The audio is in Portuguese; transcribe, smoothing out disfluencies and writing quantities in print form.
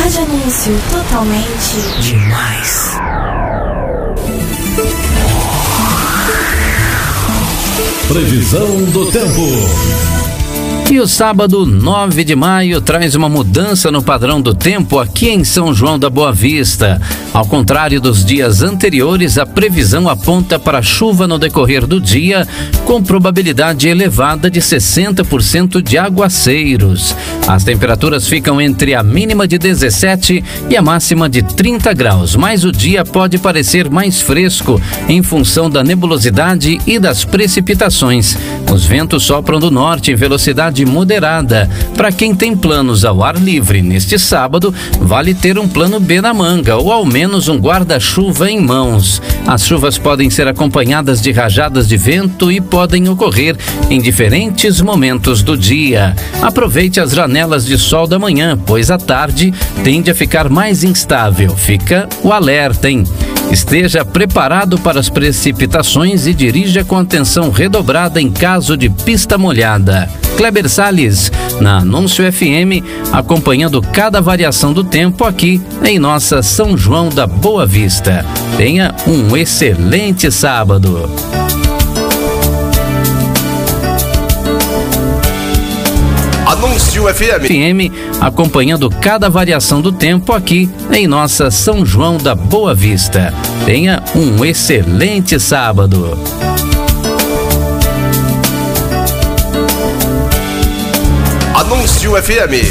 Tarde Anúncio, totalmente demais. Previsão do tempo. E o sábado 9 de maio traz uma mudança no padrão do tempo aqui em São João da Boa Vista. Ao contrário dos dias anteriores, a previsão aponta para chuva no decorrer do dia, com probabilidade elevada de 60% de aguaceiros. As temperaturas ficam entre a mínima de 17 e a máxima de 30 graus, mas o dia pode parecer mais fresco em função da nebulosidade e das precipitações. Os ventos sopram do norte em velocidade moderada. Para quem tem planos ao ar livre neste sábado, vale ter um plano B na manga ou ao menos um guarda-chuva em mãos. As chuvas podem ser acompanhadas de rajadas de vento e podem ocorrer em diferentes momentos do dia. Aproveite as janelas de sol da manhã, pois à tarde tende a ficar mais instável. Fica o alerta, hein? Esteja preparado para as precipitações e dirija com atenção redobrada em caso de pista molhada. Kleber Salles, na Anúncio FM, acompanhando cada variação do tempo aqui em nossa São João da Boa Vista. Tenha um excelente sábado. Anúncio FM, acompanhando cada variação do tempo aqui em nossa São João da Boa Vista. Tenha um excelente sábado. Anúncio FM.